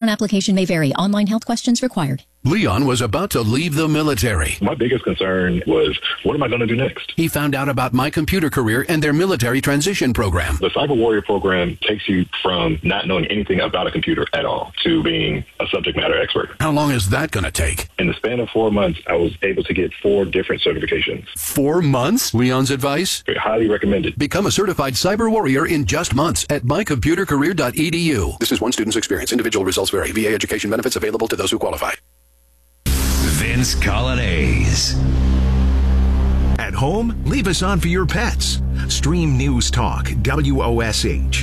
application may vary. Online health questions required. Leon was about to leave the military. My biggest concern was, what am I going to do next? He found out about My Computer Career and their military transition program. The Cyber Warrior program takes you from not knowing anything about a computer at all to being a subject matter expert. How long is that going to take? In the span of 4 months, I was able to get 4 different certifications. 4 months? Leon's advice? Highly recommended. Become a certified cyber warrior in just months at mycomputercareer.edu. This is one student's experience. Individual results vary. VA education benefits available to those who qualify. Vince Colonnese. At home, leave us on for your pets. Stream News Talk, WOSH.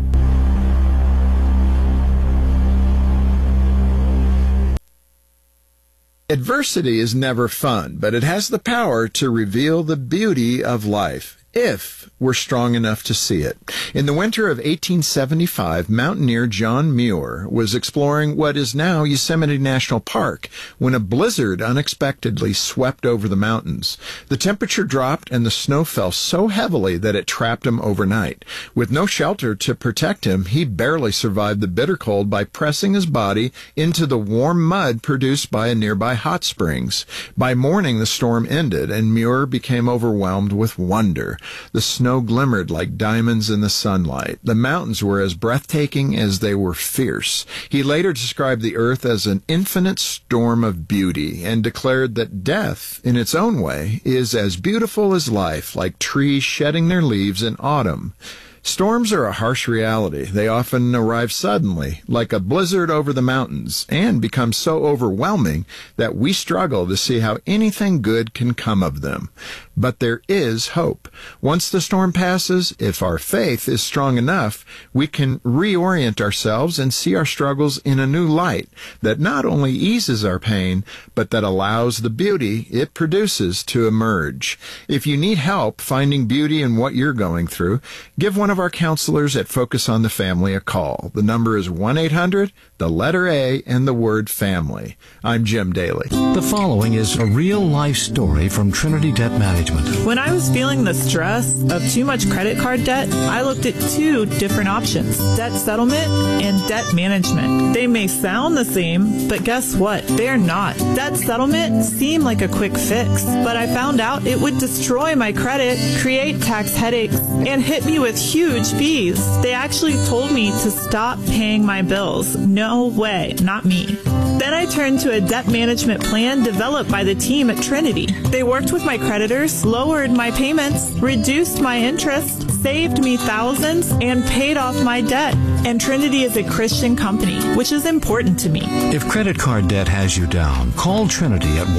Adversity is never fun, but it has the power to reveal the beauty of life, if we're strong enough to see it. In the winter of 1875, mountaineer John Muir was exploring what is now Yosemite National Park when a blizzard unexpectedly swept over the mountains. The temperature dropped and the snow fell so heavily that it trapped him overnight. With no shelter to protect him, he barely survived the bitter cold by pressing his body into the warm mud produced by a nearby hot springs. By morning, the storm ended and Muir became overwhelmed with wonder. The snow glimmered like diamonds in the sunlight. The mountains were as breathtaking as they were fierce. He later described the earth as an infinite storm of beauty and declared that death, in its own way, is as beautiful as life, like trees shedding their leaves in autumn. Storms are a harsh reality. They often arrive suddenly, like a blizzard over the mountains, and become so overwhelming that we struggle to see how anything good can come of them. But there is hope. Once the storm passes, if our faith is strong enough, we can reorient ourselves and see our struggles in a new light that not only eases our pain, but that allows the beauty it produces to emerge. If you need help finding beauty in what you're going through, give one of our counselors at Focus on the Family a call. The number is 1-800, the letter A, and the word family. I'm Jim Daly. The following is a real-life story from Trinity Debt Management. When I was feeling the stress of too much credit card debt, I looked at 2 different options: debt settlement and debt management. They may sound the same, but guess what? They're not. Debt settlement seemed like a quick fix, but I found out it would destroy my credit, create tax headaches, and hit me with huge fees. They actually told me to stop paying my bills. No way, not me. Then I turned to a debt management plan developed by the team at Trinity. They worked with my creditors, lowered my payments, reduced my interest, saved me thousands, and paid off my debt. And Trinity is a Christian company, which is important to me. If credit card debt has you down, call Trinity at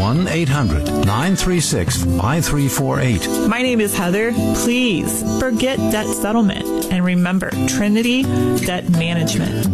1-800-936-5348. My name is Heather. Please forget debt settlement and remember Trinity Debt Management.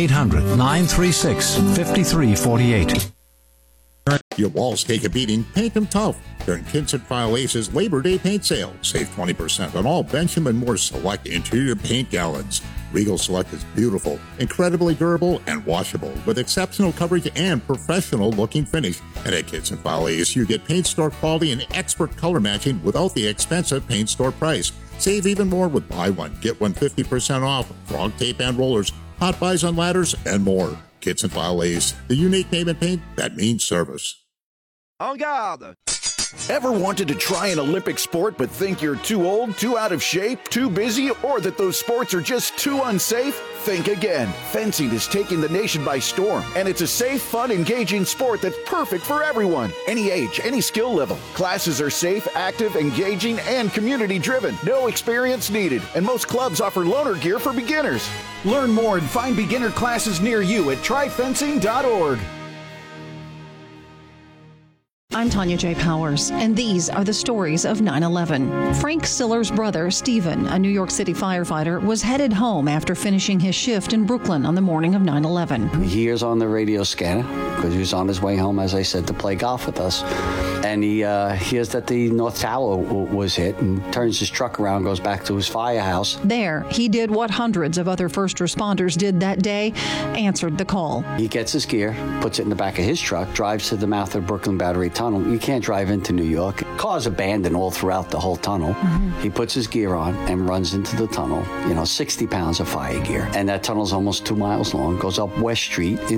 1-800-936-5348. Your walls take a beating, paint them tough. During Kinston File Ace's Labor Day paint sale, save 20% on all Benjamin Moore Select interior paint gallons. Regal Select is beautiful, incredibly durable, and washable, with exceptional coverage and professional-looking finish. And at Kinston File Ace, you get paint store quality and expert color matching without the expensive paint store price. Save even more with buy one, get one 50% off, frog tape and rollers, hot buys on ladders, and more. Kinston File Ace, the unique name in paint that means service. En garde! Ever wanted to try an Olympic sport but think you're too old, too out of shape, too busy, or that those sports are just too unsafe? Think again. Fencing is taking the nation by storm, and it's a safe, fun, engaging sport that's perfect for everyone. Any age, any skill level. Classes are safe, active, engaging, and community-driven. No experience needed, and most clubs offer loaner gear for beginners. Learn more and find beginner classes near you at tryfencing.org. I'm Tanya J. Powers, and these are the stories of 9/11. Frank Siller's brother, Stephen, a New York City firefighter, was headed home after finishing his shift in Brooklyn on the morning of 9/11. He hears on the radio scanner, because he was on his way home, as I said, to play golf with us. And he hears that the North Tower was hit and turns his truck around, goes back to his firehouse. There, he did what hundreds of other first responders did that day, answered the call. He gets his gear, puts it in the back of his truck, drives to the mouth of Brooklyn Battery Tunnel. You can't drive into New York. Cars abandoned all throughout the whole tunnel. Mm-hmm. He puts his gear on and runs into the tunnel, 60 pounds of fire gear. And that tunnel's almost 2 miles long, goes up West Street